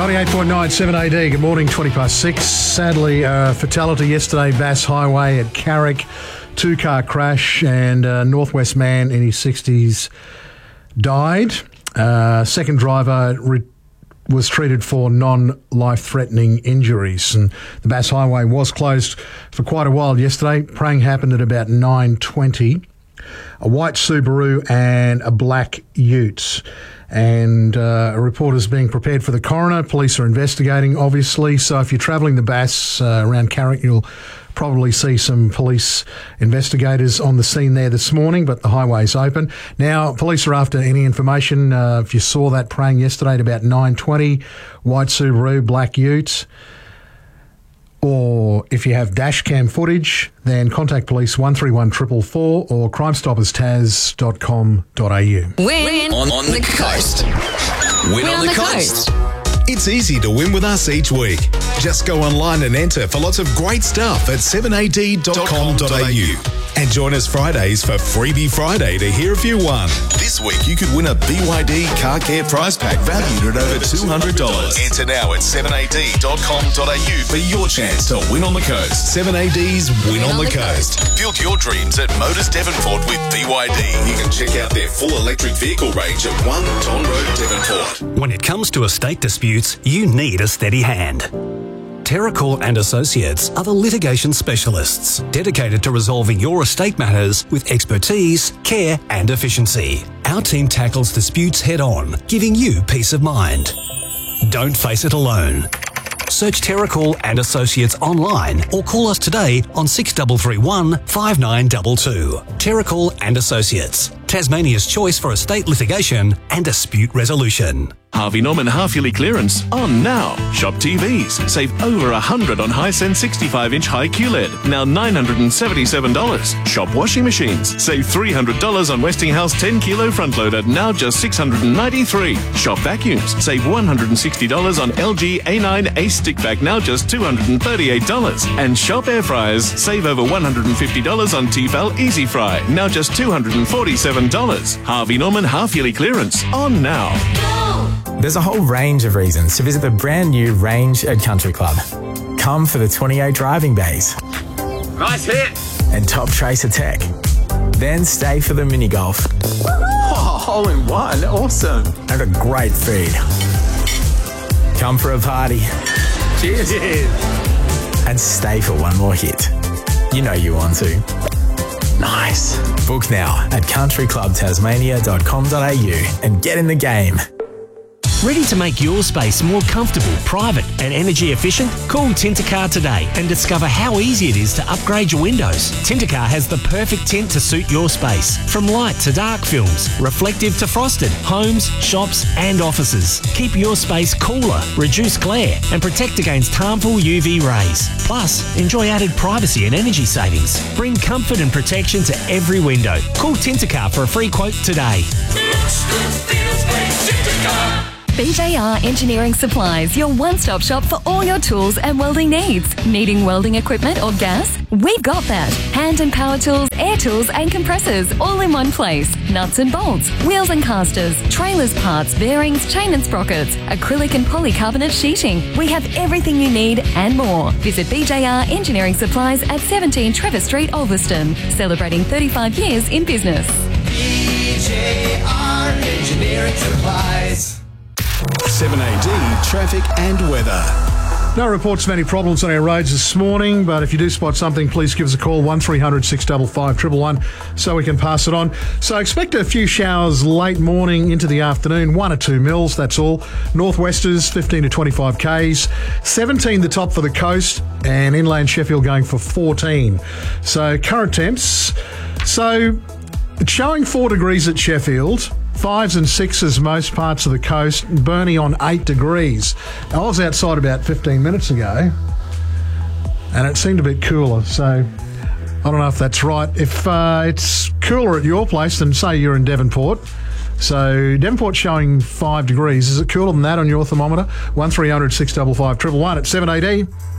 98.9 7 AD. Good morning, 20 past 6. Sadly, fatality yesterday, Bass Highway at Carrick. Two-car crash and a Northwest man in his 60s died. Second driver was treated for non-life-threatening injuries. And the Bass Highway was closed for quite a while yesterday. Prang happened at about 9:20. A white Subaru and a black Ute. And a report is being prepared for the coroner. Police are investigating, obviously. So if you're travelling the Bass around Carrick, you'll probably see some police investigators on the scene there this morning, but the highway's open. Now, police are after any information. If you saw that praying yesterday at about 9:20, white Subaru, black Ute, or if you have dash cam footage, then contact police 131 444 or crimestopperstas.com.au. Win on the coast. Win on the coast. It's easy to win with us each week. Just go online and enter for lots of great stuff at 7ad.com.au. And join us Fridays for Freebie Friday to hear if you won. This week you could win a BYD car care prize pack valued at over $200. Enter now at 7ad.com.au for your chance to win on the coast. 7AD's Win on the Coast. Build your dreams at Motors Devonport with BYD. You can check out their full electric vehicle range at 1 Don Road, Devonport. When it comes to estate disputes, you need a steady hand. Terracall and Associates are the litigation specialists dedicated to resolving your estate matters with expertise, care and efficiency. Our team tackles disputes head on, giving you peace of mind. Don't face it alone. Search Terracall and Associates online or call us today on 6331 5922. Terracall and Associates, Tasmania's choice for estate litigation and dispute resolution. Harvey Norman half-yearly clearance on now. Shop TVs. Save over $100 on Hisense 65-inch high QLED. Now $977. Shop washing machines. Save $300 on Westinghouse 10-kilo front loader. Now just $693. Shop vacuums. Save $160 on LG A9 Ace stick vac. Now just $238. And shop air fryers. Save over $150 on Tefal Easy Fry. Now just $247. Harvey Norman half-yearly clearance on now. There's a whole range of reasons to visit the brand new Range at Country Club. Come for the 28 driving bays. Nice hit! And top tracer tech. Then stay for the mini golf. Oh, hole in one. Awesome. And a great feed. Come for a party. Cheers. And stay for one more hit. You know you want to. Nice. Book now at countryclubtasmania.com.au and get in the game. Ready to make your space more comfortable, private and energy efficient? Call Tintercar today and discover how easy it is to upgrade your windows. Tintercar has the perfect tint to suit your space. From light to dark films, reflective to frosted, homes, shops and offices. Keep your space cooler, reduce glare and protect against harmful UV rays. Plus, enjoy added privacy and energy savings. Bring comfort and protection to every window. Call Tintercar for a free quote today. BJR Engineering Supplies, your one-stop shop for all your tools and welding needs. Needing welding equipment or gas? We've got that. Hand and power tools, air tools and compressors all in one place. Nuts and bolts, wheels and casters, trailers parts, bearings, chain and sprockets, acrylic and polycarbonate sheeting. We have everything you need and more. Visit BJR Engineering Supplies at 17 Trevor Street, Ulverston. Celebrating 35 years in business. BJR Engineering Supplies. 7AD traffic and weather. No reports of any problems on our roads this morning, but if you do spot something, please give us a call, 1300 655 111, so we can pass it on. So expect a few showers late morning into the afternoon, 1 or 2 mils, that's all. Northwesters, 15 to 25 Ks. 17 the top for the coast, and inland Sheffield going for 14. So current temps. So it's showing 4 degrees at Sheffield. 5s and 6s most parts of the coast. Burnie on 8 degrees. I was outside about 15 minutes ago and it seemed a bit cooler, so I don't know if that's right. If it's cooler at your place, then say you're in Devonport. So Devonport's showing 5 degrees. Is it cooler than that on your thermometer? 1300 655 111 at 7AD.